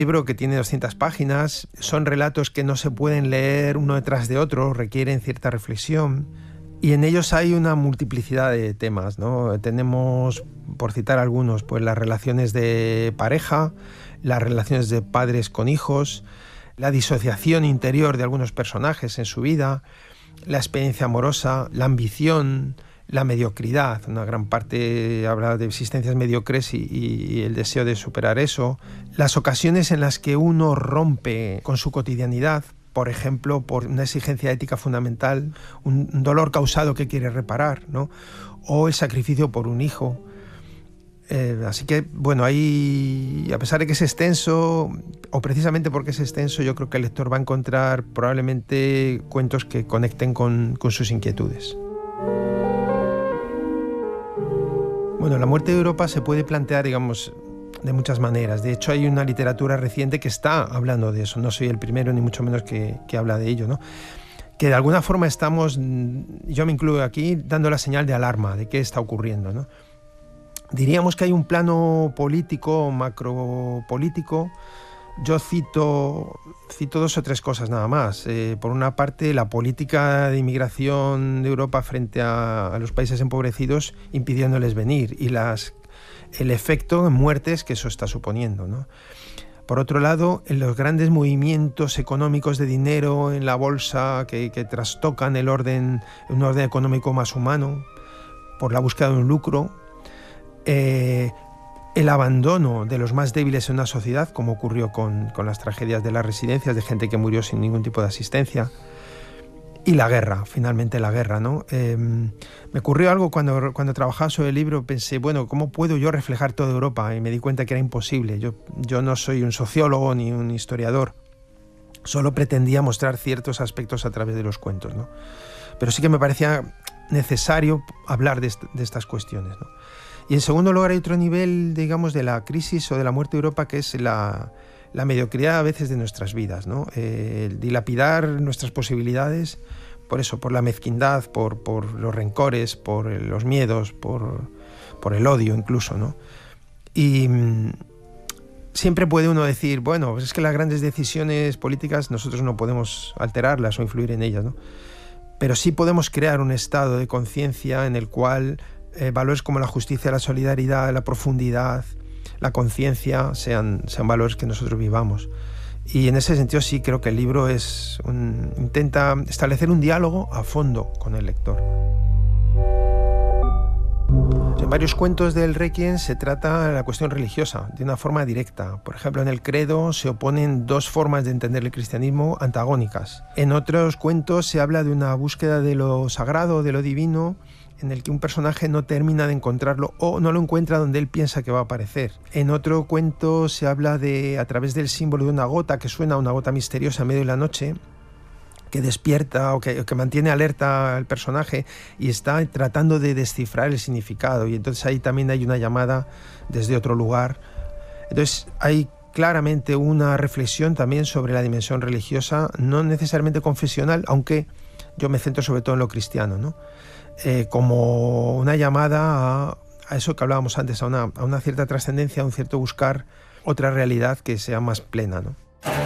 Libro que tiene 200 páginas, son relatos que no se pueden leer uno detrás de otro, requieren cierta reflexión y en ellos hay una multiplicidad de temas, ¿no? Tenemos, por citar algunos, pues las relaciones de pareja, las relaciones de padres con hijos, la disociación interior de algunos personajes en su vida, la experiencia amorosa, la ambición, la mediocridad. Una gran parte habla de existencias mediocres y el deseo de superar eso. Las ocasiones en las que uno rompe con su cotidianidad, por ejemplo, por una exigencia ética fundamental, un dolor causado que quiere reparar, ¿no? O el sacrificio por un hijo. Así que, bueno, ahí, a pesar de que es extenso, o precisamente porque es extenso, yo creo que el lector va a encontrar probablemente cuentos que conecten con sus inquietudes. Bueno, la muerte de Europa se puede plantear, digamos, de muchas maneras. De hecho, hay una literatura reciente que está hablando de eso. No soy el primero, ni mucho menos que habla de ello, ¿no? Que de alguna forma estamos, yo me incluyo aquí, dando la señal de alarma de qué está ocurriendo, ¿no? Diríamos que hay un plano político, macropolítico. Yo cito 2 o 3 cosas nada más. Por una parte, la política de inmigración de Europa frente a los países empobrecidos impidiéndoles venir y el efecto en muertes que eso está suponiendo, ¿no? Por otro lado, en los grandes movimientos económicos de dinero en la bolsa que trastocan un orden económico más humano por la búsqueda de un lucro. El abandono de los más débiles en una sociedad, como ocurrió con las tragedias de las residencias, de gente que murió sin ningún tipo de asistencia. Y la guerra, finalmente la guerra, ¿no? Me ocurrió algo cuando trabajaba sobre el libro, pensé, bueno, ¿cómo puedo yo reflejar toda Europa? Y me di cuenta que era imposible. Yo no soy un sociólogo ni un historiador, solo pretendía mostrar ciertos aspectos a través de los cuentos, ¿no? Pero sí que me parecía necesario hablar de estas cuestiones, ¿no? Y en segundo lugar hay otro nivel, digamos, de la crisis o de la muerte de Europa, que es la mediocridad a veces de nuestras vidas, ¿no? El dilapidar nuestras posibilidades por eso, por la mezquindad, por los rencores, por los miedos, por el odio incluso, ¿no? Y siempre puede uno decir, bueno, pues es que las grandes decisiones políticas nosotros no podemos alterarlas o influir en ellas, ¿no? Pero sí podemos crear un estado de conciencia en el cual valores como la justicia, la solidaridad, la profundidad, la conciencia sean valores que nosotros vivamos. Y en ese sentido sí creo que el libro intenta establecer un diálogo a fondo con el lector. En varios cuentos del Requiem se trata la cuestión religiosa de una forma directa. Por ejemplo, en el Credo se oponen 2 formas de entender el cristianismo antagónicas. En otros cuentos se habla de una búsqueda de lo sagrado, de lo divino, en el que un personaje no termina de encontrarlo o no lo encuentra donde él piensa que va a aparecer. En otro cuento se habla a través del símbolo de una gota que suena, una gota misteriosa en medio de la noche, que despierta o que mantiene alerta al personaje y está tratando de descifrar el significado. Y entonces ahí también hay una llamada desde otro lugar. Entonces hay claramente una reflexión también sobre la dimensión religiosa, no necesariamente confesional, aunque yo me centro sobre todo en lo cristiano, ¿no? Como una llamada a eso que hablábamos antes, a una cierta trascendencia, a un cierto buscar otra realidad que sea más plena, ¿no?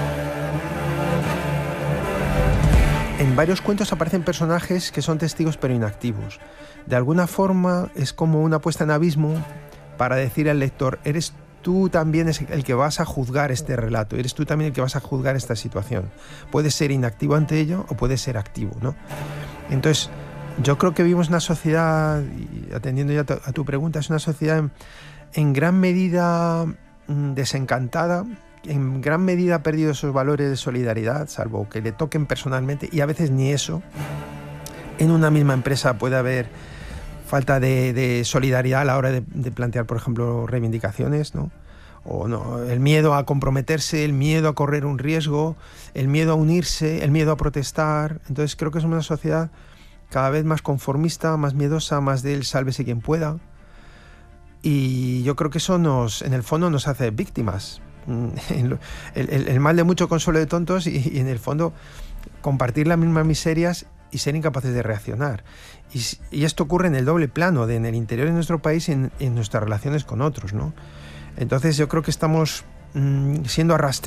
En varios cuentos aparecen personajes que son testigos pero inactivos. De alguna forma es como una puesta en abismo para decir al lector, eres tú también el que vas a juzgar este relato, eres tú también el que vas a juzgar esta situación. Puedes ser inactivo ante ello o puedes ser activo, ¿no? Entonces, yo creo que vivimos una sociedad, y atendiendo ya a tu pregunta, es una sociedad en gran medida desencantada, en gran medida ha perdido esos valores de solidaridad, salvo que le toquen personalmente, y a veces ni eso. En una misma empresa puede haber falta de solidaridad a la hora de plantear, por ejemplo, reivindicaciones, ¿no? O no, el miedo a comprometerse, el miedo a correr un riesgo, el miedo a unirse, el miedo a protestar. Entonces creo que es una sociedad cada vez más conformista, más miedosa, más del sálvese quien pueda. Y yo creo que eso en el fondo nos hace víctimas. El mal de mucho consuelo de tontos y en el fondo compartir las mismas miserias y ser incapaces de reaccionar. Y esto ocurre en el doble plano, en el interior de nuestro país y en nuestras relaciones con otros, ¿no? Entonces yo creo que estamos siendo arrastrados